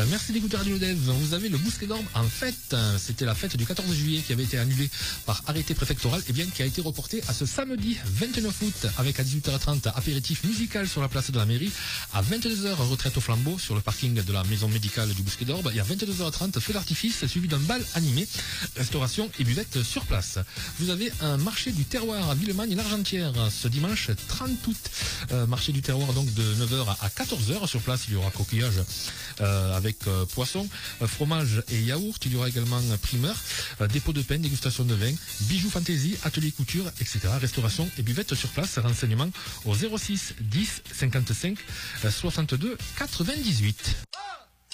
Merci d'écouter Radio Dev. Vous avez le Bousquet d'Orbe en fête. C'était la fête du 14 juillet qui avait été annulée par arrêté préfectoral et bien qui a été reportée à ce samedi 29 août avec à 18h30 apéritif musical sur la place de la mairie, à 22h retraite au flambeau sur le parking de la maison médicale du Bousquet d'Orbe et à 22h30 feu d'artifice suivi d'un bal animé, restauration et buvette sur place. Vous avez un marché du terroir à Villemagne-l'Argentière ce dimanche 30 août. Marché du terroir donc de 9h à 14h. Sur place, il y aura coquillage avec poisson, fromage et yaourt. Il y aura également primeur, dépôt de pain, dégustation de vin, bijoux fantaisie, atelier couture, etc. Restauration et buvette sur place. Renseignements au 06 10 55 62 98.